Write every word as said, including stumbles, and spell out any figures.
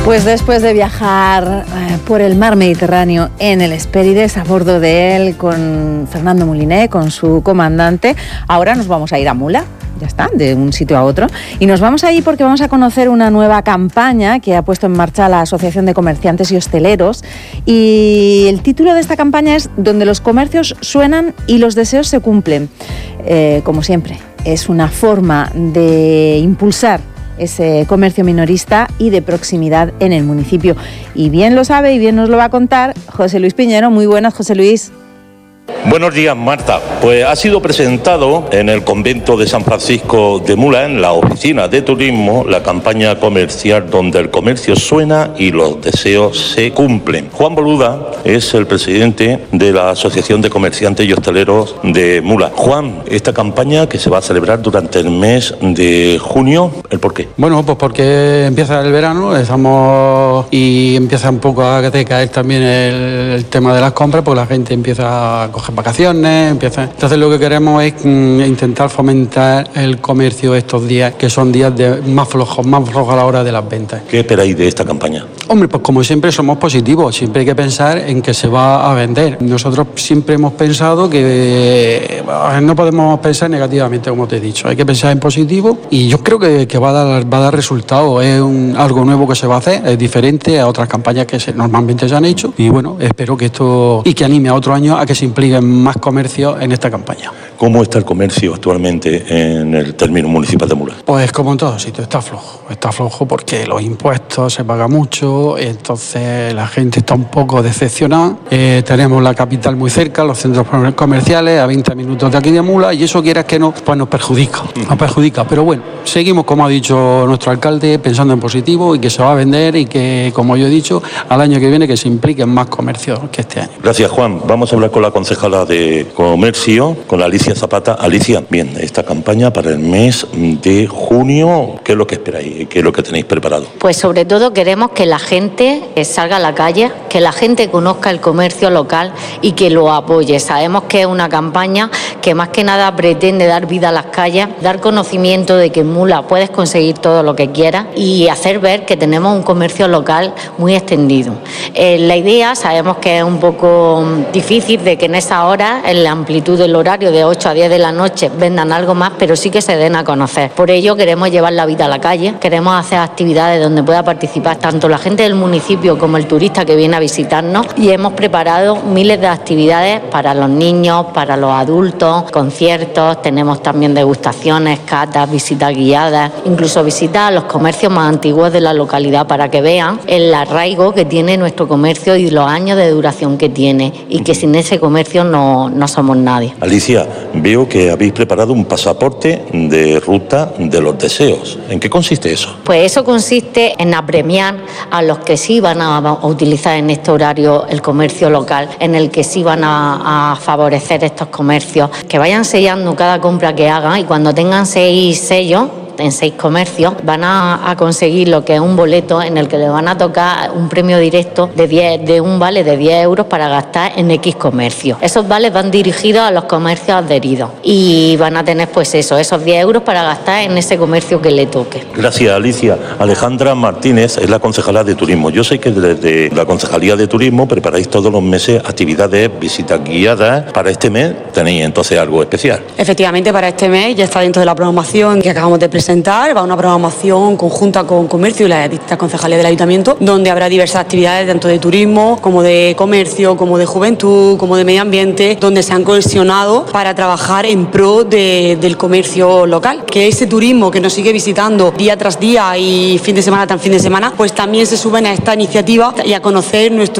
Pues después de viajar eh, por el mar Mediterráneo en el Hespérides, a bordo de él con Fernando Moliné, con su comandante, ahora nos vamos a ir a Mula. Ya está, de un sitio a otro. Y nos vamos ahí porque vamos a conocer una nueva campaña que ha puesto en marcha la Asociación de Comerciantes y Hosteleros. Y el título de esta campaña es Donde los comercios suenan y los deseos se cumplen. Eh, como siempre, es una forma de impulsar ese comercio minorista y de proximidad en el municipio. Y bien lo sabe y bien nos lo va a contar José Luis Piñero. Muy buenas, José Luis. Buenos días, Marta. Pues ha sido presentado en el convento de San Francisco de Mula, en la oficina de turismo, la campaña comercial Donde el comercio suena y los deseos se cumplen. Juan Boluda es el presidente de la Asociación de Comerciantes y Hosteleros de Mula. Juan, esta campaña que se va a celebrar durante el mes de junio, ¿el por qué? Bueno, pues porque empieza el verano, estamos y empieza un poco a caer también el, el tema de las compras, porque la gente empieza a coger vacaciones, empieza. Entonces lo que queremos es mm, intentar fomentar el comercio estos días, que son días de más flojos, más flojos a la hora de las ventas. ¿Qué esperáis de esta campaña? Hombre, pues como siempre somos positivos, siempre hay que pensar en que se va a vender. Nosotros siempre hemos pensado que eh, no podemos pensar negativamente, como te he dicho, hay que pensar en positivo y yo creo que, que va, a dar, va a dar resultados. Es un, algo nuevo que se va a hacer, es diferente a otras campañas que se, normalmente se han hecho y bueno, espero que esto y que anime a otros años a que se impliquen más comercio en esta campaña. ¿Cómo está el comercio actualmente en el término municipal de Mula? Pues como en todos sitios, está flojo. Está flojo porque los impuestos se pagan mucho, entonces la gente está un poco decepcionada. Eh, tenemos la capital muy cerca, los centros comerciales a veinte minutos de aquí de Mula y eso quieras que no, pues nos perjudica, nos perjudica. Pero bueno, seguimos, como ha dicho nuestro alcalde, pensando en positivo y que se va a vender y que, como yo he dicho, al año que viene que se impliquen más comercios que este año. Gracias, Juan. Vamos a hablar con la concejala de Comercio, con Alicia Zapata. Alicia, bien, esta campaña para el mes de junio, ¿qué es lo que esperáis? ¿Qué es lo que tenéis preparado? Pues sobre todo queremos que la gente salga a la calle, que la gente conozca el comercio local y que lo apoye. Sabemos que es una campaña que más que nada pretende dar vida a las calles, dar conocimiento de que en Mula puedes conseguir todo lo que quieras y hacer ver que tenemos un comercio local muy extendido. Eh, la idea, sabemos que es un poco difícil de que en esa hora, en la amplitud del horario de ocho a diez de la noche, vendan algo más, pero sí que se den a conocer. Por ello queremos llevar la vida a la calle, queremos hacer actividades donde pueda participar tanto la gente del municipio como el turista que viene a visitarnos y hemos preparado miles de actividades para los niños, para los adultos, conciertos, tenemos también degustaciones, catas, visitas guiadas, incluso visitas a los comercios más antiguos de la localidad para que vean el arraigo que tiene nuestro comercio y los años de duración que tiene y que sin ese comercio no, no somos nadie. Alicia, veo que habéis preparado un pasaporte de ruta de los deseos. ¿En qué consiste eso? Pues eso consiste en apremiar a los que sí van a, a utilizar en este horario el comercio local, en el que sí van a, a favorecer estos comercios, que vayan sellando cada compra que hagan y cuando tengan seis sellos, en seis comercios, van a, a conseguir lo que es un boleto en el que le van a tocar un premio directo de, diez, de un vale de diez euros para gastar en X comercio. Esos vales van dirigidos a los comercios adheridos y van a tener pues eso, esos diez euros para gastar en ese comercio que le toque. Gracias, Alicia. Alejandra Martínez es la concejala de Turismo. Yo sé que desde la Concejalía de Turismo preparáis todos los meses actividades, visitas guiadas. Para este mes tenéis entonces algo especial. Efectivamente, para este mes ya está dentro de la programación que acabamos de presentar. Va una programación conjunta con Comercio y las distintas concejalías del Ayuntamiento, donde habrá diversas actividades tanto de turismo, como de comercio, como de juventud, como de medio ambiente, donde se han cohesionado para trabajar en pro de, del comercio local. Que ese turismo que nos sigue visitando día tras día y fin de semana tras fin de semana, pues también se suben a esta iniciativa y a conocer nuestro